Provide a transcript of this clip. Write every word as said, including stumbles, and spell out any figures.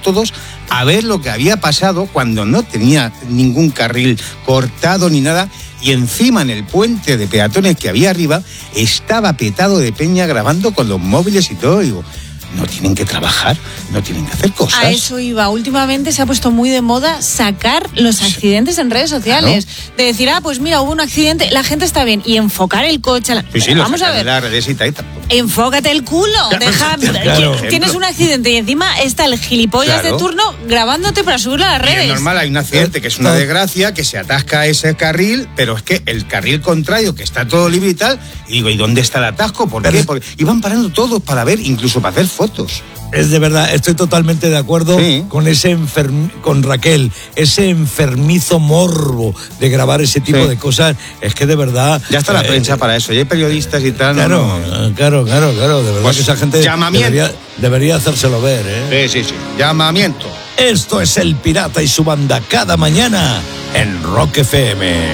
todos a ver lo que había pasado cuando no tenía ningún carril cortado ni nada, y encima en el puente de peatones que había arriba estaba petado de peña grabando con los móviles y todo. Digo, no tienen que trabajar, no tienen que hacer cosas. A eso iba. Últimamente se ha puesto muy de moda sacar los accidentes en redes sociales. Claro. De decir, ah, pues mira, hubo un accidente, la gente está bien. Y enfocar el coche. La... Sí, sí, Vamos a ver. La redes y tal. Enfócate el culo. Deja... Claro. Tienes un accidente y encima está el gilipollas claro. de turno grabándote para subirlo a las redes. Y es normal, hay un accidente que es una desgracia, que se atasca ese carril, pero es que el carril contrario, que está todo libre y tal, y digo, ¿y dónde está el atasco? ¿Por qué? Porque iban parando todos para ver, incluso para hacer fotos. Es de verdad, estoy totalmente de acuerdo sí. con ese enferm, con Raquel, ese enfermizo morbo de grabar ese tipo sí. de cosas. Es que de verdad. Ya está la eh, prensa para eso, y hay periodistas y tal. Claro, no, claro, claro, claro. De verdad pues, que esa gente debería, debería hacérselo ver, ¿eh? Sí, sí, sí. Llamamiento. Esto es El Pirata y su banda cada mañana en Rock F M.